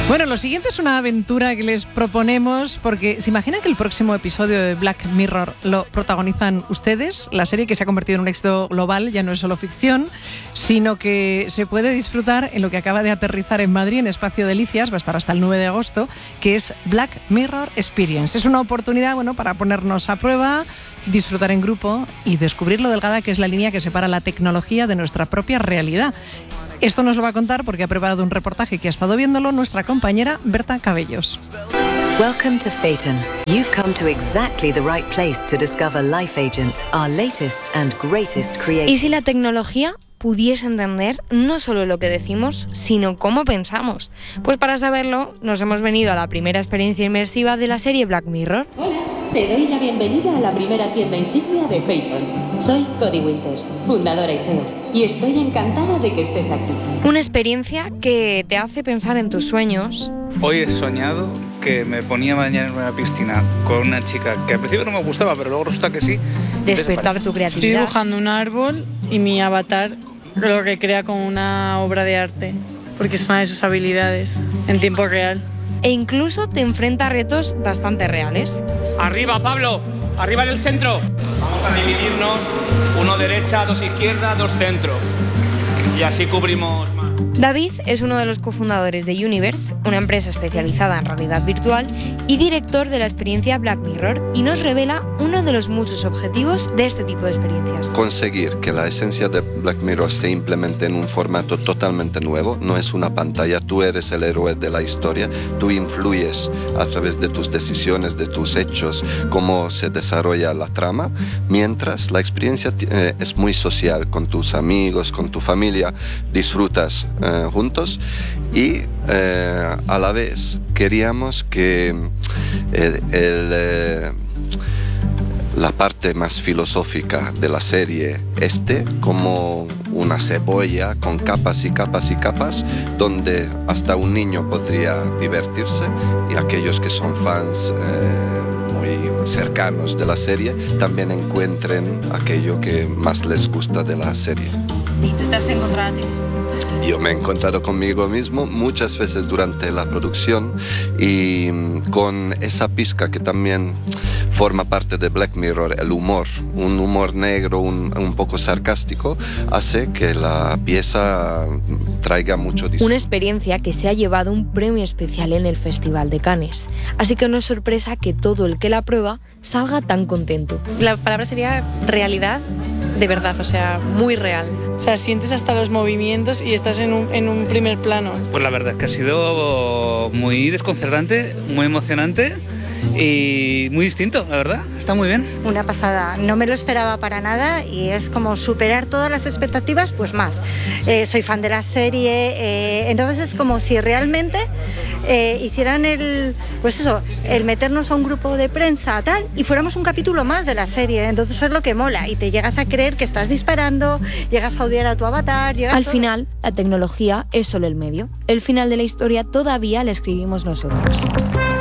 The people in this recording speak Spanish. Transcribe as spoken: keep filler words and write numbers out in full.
Bueno, lo siguiente es una aventura que les proponemos porque ¿se imaginan que el próximo episodio de Black Mirror lo protagonizan ustedes? La serie que se ha convertido en un éxito global ya no es solo ficción, sino que se puede disfrutar en lo que acaba de aterrizar en Madrid, en Espacio Delicias, va a estar hasta el nueve de agosto, que es Black Mirror Experience. Es una oportunidad, bueno, para ponernos a prueba, disfrutar en grupo y descubrir lo delgada que es la línea que separa la tecnología de nuestra propia realidad. Esto nos lo va a contar porque ha preparado un reportaje que ha estado viéndolo nuestra compañera Berta Cabellos. Welcome to Phaeton. You've come to exactly the right place to discover Life Agent, our latest and greatest creation. ¿Y si la tecnología pudiese entender no solo lo que decimos, sino cómo pensamos? Pues para saberlo, nos hemos venido a la primera experiencia inmersiva de la serie Black Mirror. Hola, te doy la bienvenida a la primera tienda insignia de Phaeton. Soy Cody Winters, fundadora y C E O, y estoy encantada de que estés aquí. Una experiencia que te hace pensar en tus sueños. Hoy he soñado que me ponía a bañar en una piscina con una chica que al principio no me gustaba, pero luego resulta que sí. Despertar tu creatividad. Estoy dibujando un árbol y mi avatar lo recrea como una obra de arte, porque es una de sus habilidades en tiempo real. E incluso te enfrenta a retos bastante reales. ¡Arriba, Pablo! ¡Arriba en el centro! Vamos a dividirnos, uno derecha, dos izquierda, dos centro. Y así cubrimos más. David es uno de los cofundadores de Universe, una empresa especializada en realidad virtual, y director de la experiencia Black Mirror, y nos revela uno de los muchos objetivos de este tipo de experiencias. Conseguir que la esencia de Black Mirror se implemente en un formato totalmente nuevo. No es una pantalla, tú eres el héroe de la historia, tú influyes a través de tus decisiones, de tus hechos, cómo se desarrolla la trama, mientras la experiencia eh, es muy social, con tus amigos, con tu familia, disfrutas eh, juntos y eh, a la vez queríamos que eh, el, eh, la parte más filosófica de la serie esté como una cebolla con capas y capas y capas, donde hasta un niño podría divertirse y aquellos que son fans eh, muy cercanos de la serie también encuentren aquello que más les gusta de la serie. ¿Y tú te has encontrado a ti? Yo me he encontrado conmigo mismo muchas veces durante la producción y con esa pizca que también forma parte de Black Mirror, el humor, un humor negro, un, un poco sarcástico, hace que la pieza traiga mucho disfrute. Una experiencia que se ha llevado un premio especial en el Festival de Cannes, así que no es sorpresa que todo el que la prueba salga tan contento. La palabra sería realidad de verdad, o sea, muy real. O sea, sientes hasta los movimientos y estás en un, en un primer plano. Pues la verdad es que ha sido muy desconcertante, muy emocionante y muy distinto, la verdad. Está muy bien. Una pasada, no me lo esperaba para nada y es como superar todas las expectativas, pues más. Eh, soy fan de la serie, eh, entonces es como si realmente eh, hicieran el, pues eso, el meternos a un grupo de prensa tal y fuéramos un capítulo más de la serie, entonces es lo que mola y te llegas a creer que estás disparando, llegas a odiar a tu avatar. Al todo. final, la tecnología es solo el medio. El final de la historia todavía la escribimos nosotros.